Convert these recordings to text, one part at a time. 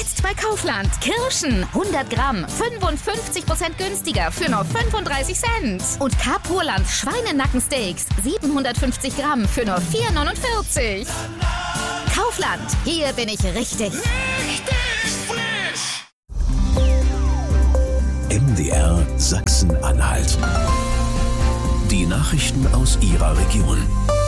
Jetzt bei Kaufland. Kirschen 100 Gramm 55% günstiger für nur 35 Cent. Und Carpurland Schweinenackensteaks 750 Gramm für nur 4,49. Kaufland, hier bin ich richtig. MDR Sachsen-Anhalt. Die Nachrichten aus Ihrer Region.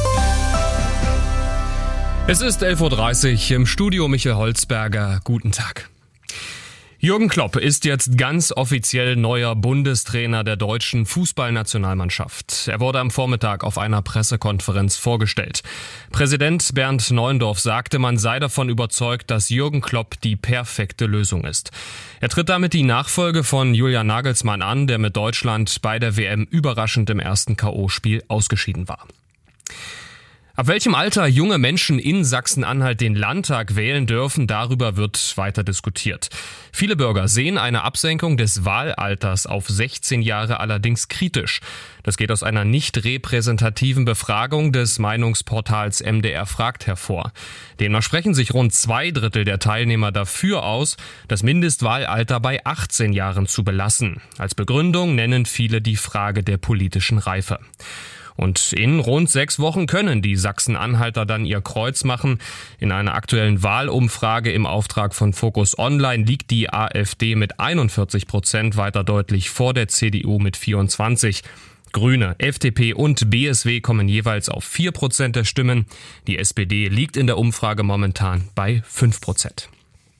Es ist 11.30 Uhr, im Studio Michael Holzberger. Guten Tag. Jürgen Klopp ist jetzt ganz offiziell neuer Bundestrainer der deutschen Fußballnationalmannschaft. Er wurde am Vormittag auf einer Pressekonferenz vorgestellt. Präsident Bernd Neuendorf sagte, man sei davon überzeugt, dass Jürgen Klopp die perfekte Lösung ist. Er tritt damit die Nachfolge von Julian Nagelsmann an, der mit Deutschland bei der WM überraschend im ersten K.O.-Spiel ausgeschieden war. Ab welchem Alter junge Menschen in Sachsen-Anhalt den Landtag wählen dürfen, darüber wird weiter diskutiert. Viele Bürger sehen eine Absenkung des Wahlalters auf 16 Jahre allerdings kritisch. Das geht aus einer nicht repräsentativen Befragung des Meinungsportals MDR fragt hervor. Demnach sprechen sich rund 2/3 der Teilnehmer dafür aus, das Mindestwahlalter bei 18 Jahren zu belassen. Als Begründung nennen viele die Frage der politischen Reife. Und in rund 6 Wochen können die Sachsen-Anhalter dann ihr Kreuz machen. In einer aktuellen Wahlumfrage im Auftrag von Focus Online liegt die AfD mit 41% weiter deutlich vor der CDU mit 24%. Grüne, FDP und BSW kommen jeweils auf 4% der Stimmen. Die SPD liegt in der Umfrage momentan bei 5%.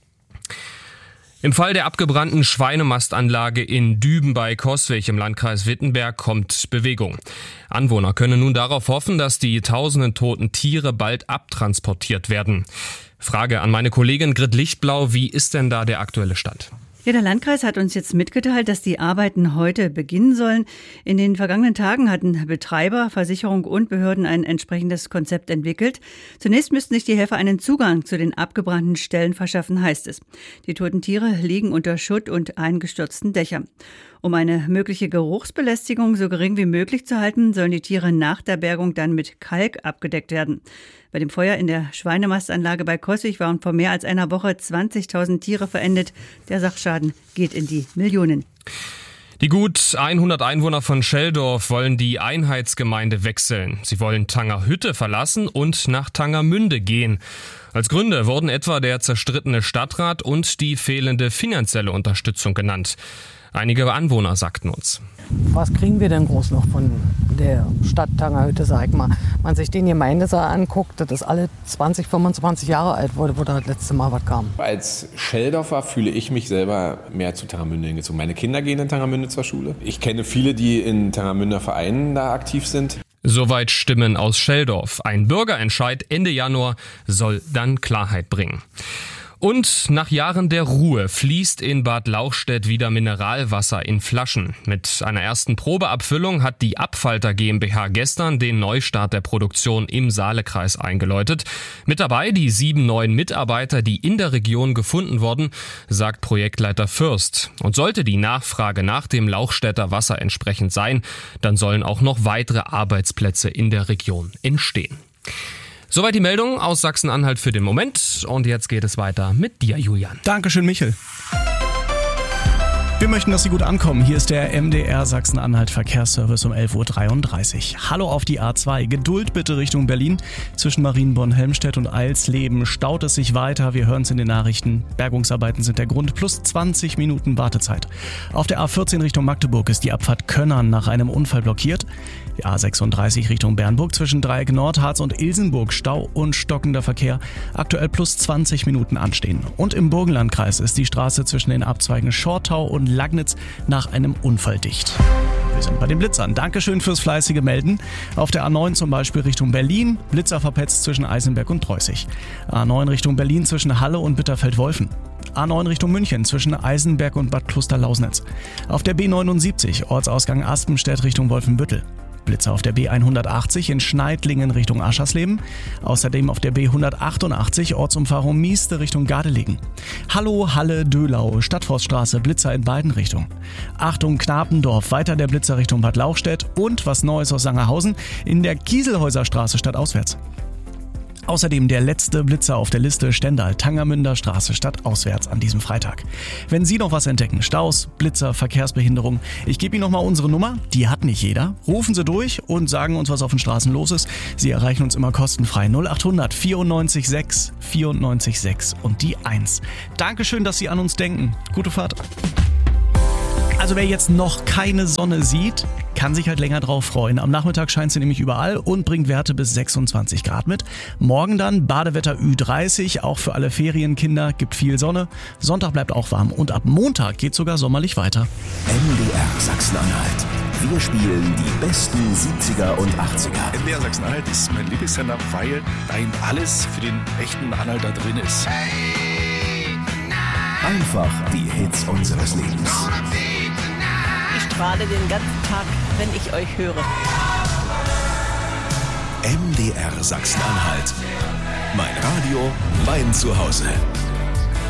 Im Fall der abgebrannten Schweinemastanlage in Düben bei Coswig im Landkreis Wittenberg kommt Bewegung. Anwohner können nun darauf hoffen, dass die tausenden toten Tiere bald abtransportiert werden. Frage an meine Kollegin Grit Lichtblau, wie ist denn da der aktuelle Stand? Ja, der Landkreis hat uns jetzt mitgeteilt, dass die Arbeiten heute beginnen sollen. In den vergangenen Tagen hatten Betreiber, Versicherung und Behörden ein entsprechendes Konzept entwickelt. Zunächst müssten sich die Helfer einen Zugang zu den abgebrannten Stellen verschaffen, heißt es. Die toten Tiere liegen unter Schutt und eingestürzten Dächern. Um eine mögliche Geruchsbelästigung so gering wie möglich zu halten, sollen die Tiere nach der Bergung dann mit Kalk abgedeckt werden. Bei dem Feuer in der Schweinemastanlage bei Coswig waren vor mehr als einer Woche 20.000 Tiere verendet. Der Sachschaden geht in die Millionen. Die gut 100 Einwohner von Scheldorf wollen die Einheitsgemeinde wechseln. Sie wollen Tangerhütte verlassen und nach Tangermünde gehen. Als Gründe wurden etwa der zerstrittene Stadtrat und die fehlende finanzielle Unterstützung genannt. Einige Anwohner sagten uns: Was kriegen wir denn groß noch von der Stadt Tangerhütte, sag ich mal? Wenn man sich den Gemeindesaal anguckt, das ist alle 20, 25 Jahre alt, wo das letzte Mal was kam. Als Scheldorfer fühle ich mich selber mehr zu Tangermünde hingezogen. Meine Kinder gehen in Tangermünde zur Schule. Ich kenne viele, die in Tangermünder Vereinen da aktiv sind. Soweit Stimmen aus Scheldorf. Ein Bürgerentscheid Ende Januar soll dann Klarheit bringen. Und nach Jahren der Ruhe fließt in Bad Lauchstädt wieder Mineralwasser in Flaschen. Mit einer ersten Probeabfüllung hat die Abfalter GmbH gestern den Neustart der Produktion im Saalekreis eingeläutet. Mit dabei die 7 neuen Mitarbeiter, die in der Region gefunden wurden, sagt Projektleiter Fürst. Und sollte die Nachfrage nach dem Lauchstädter Wasser entsprechend sein, dann sollen auch noch weitere Arbeitsplätze in der Region entstehen. Soweit die Meldung aus Sachsen-Anhalt für den Moment. Und jetzt geht es weiter mit dir, Julian. Dankeschön, Michel. Wir möchten, dass Sie gut ankommen. Hier ist der MDR Sachsen-Anhalt Verkehrsservice um 11.33 Uhr. Hallo auf die A2. Geduld bitte Richtung Berlin. Zwischen Marienborn-Helmstedt und Eilsleben staut es sich weiter. Wir hören es in den Nachrichten. Bergungsarbeiten sind der Grund. Plus 20 Minuten Wartezeit. Auf der A14 Richtung Magdeburg ist die Abfahrt Könnern nach einem Unfall blockiert. Die A36 Richtung Bernburg zwischen Dreieck Nordharz und Ilsenburg Stau und stockender Verkehr. Aktuell plus 20 Minuten anstehen. Und im Burgenlandkreis ist die Straße zwischen den Abzweigen Schortau und Lagnitz nach einem Unfall dicht. Wir sind bei den Blitzern. Dankeschön fürs fleißige Melden. Auf der A9 zum Beispiel Richtung Berlin. Blitzer verpetzt zwischen Eisenberg und Preußig. A9 Richtung Berlin zwischen Halle und Bitterfeld-Wolfen. A9 Richtung München zwischen Eisenberg und Bad Klosterlausnitz. Auf der B79 Ortsausgang Aspenstedt Richtung Wolfenbüttel. Blitzer auf der B180 in Schneidlingen Richtung Aschersleben. Außerdem auf der B188 Ortsumfahrung Mieste Richtung Gardelegen. Hallo, Halle, Dölau, Stadtforststraße, Blitzer in beiden Richtungen. Achtung, Knapendorf, weiter der Blitzer Richtung Bad Lauchstädt und was Neues aus Sangerhausen in der Kieselhäuserstraße stadtauswärts. Außerdem der letzte Blitzer auf der Liste Stendal-Tangermünder Straße stadtauswärts an diesem Freitag. Wenn Sie noch was entdecken, Staus, Blitzer, Verkehrsbehinderung, ich gebe Ihnen nochmal unsere Nummer, die hat nicht jeder. Rufen Sie durch und sagen uns, was auf den Straßen los ist. Sie erreichen uns immer kostenfrei 0800 94 6 94 6 und die 1. Dankeschön, dass Sie an uns denken. Gute Fahrt. Also wer jetzt noch keine Sonne sieht, kann sich halt länger drauf freuen. Am Nachmittag scheint sie nämlich überall und bringt Werte bis 26 Grad mit. Morgen dann Badewetter Ü30, auch für alle Ferienkinder, gibt viel Sonne. Sonntag bleibt auch warm und ab Montag geht sogar sommerlich weiter. MDR Sachsen-Anhalt. Wir spielen die besten 70er und 80er. MDR Sachsen-Anhalt ist mein Lieblingssender, weil da eben alles für den echten Anhalter drin ist. Einfach die Hits unseres Lebens. Ich strahle den ganzen Tag, wenn ich euch höre. MDR Sachsen-Anhalt. Mein Radio, mein Zuhause.